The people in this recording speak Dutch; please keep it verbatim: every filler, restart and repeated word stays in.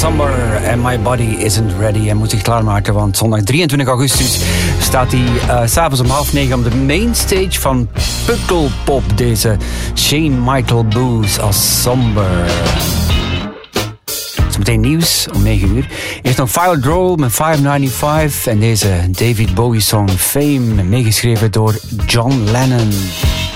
Somber and My Body Isn't Ready. En moet zich klaarmaken, want zondag drieëntwintig augustus staat hij uh, s'avonds om half negen op de mainstage van Pukkelpop. Deze Shane Michael Booth als Somber. Zometeen nieuws om negen uur. Eerst nog File Droll met vijfhonderdvijfennegentig en deze David Bowie song Fame, meegeschreven door John Lennon.